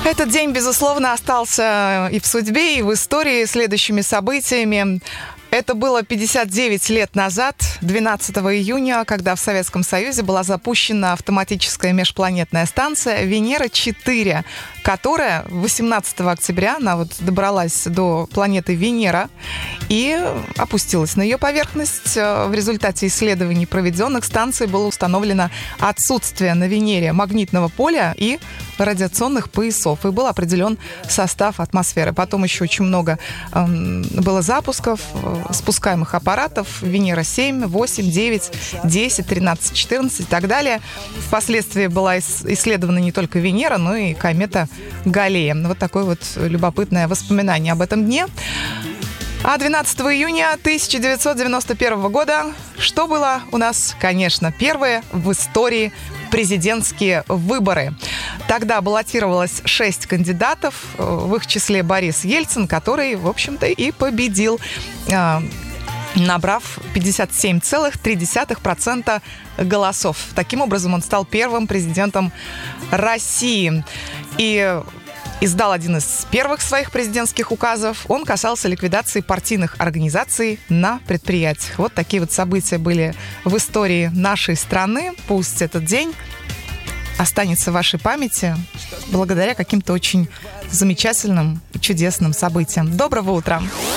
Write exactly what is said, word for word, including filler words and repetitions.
Этот день, безусловно, остался и в судьбе, и в истории следующими событиями. Это было пятьдесят девять лет назад, двенадцатого июня, когда в Советском Союзе была запущена автоматическая межпланетная станция Венера-четыре, которая восемнадцатого октября она вот добралась до планеты Венера и опустилась на ее поверхность. В результате исследований, проведенных, станцией было установлено отсутствие на Венере магнитного поля и радиационных поясов, и был определен состав атмосферы. Потом еще очень много э, было запусков спускаемых аппаратов Венера-семь, восемь, девять, десять, тринадцать, четырнадцать и так далее. Впоследствии была исследована не только Венера, но и комета Галлея. Вот такое вот любопытное воспоминание об этом дне. А двенадцатого июня тысяча девятьсот девяносто первого года что было у нас? Конечно, первые в истории президентские выборы. Тогда баллотировалось шесть кандидатов, в их числе Борис Ельцин, который, в общем-то, и победил, набрав пятьдесят семь целых три десятых процента голосов. Таким образом, он стал первым президентом России. И издал один из первых своих президентских указов. Он касался ликвидации партийных организаций на предприятиях. Вот такие вот события были в истории нашей страны. Пусть этот день останется в вашей памяти благодаря каким-то очень замечательным и чудесным событиям. Доброго утра!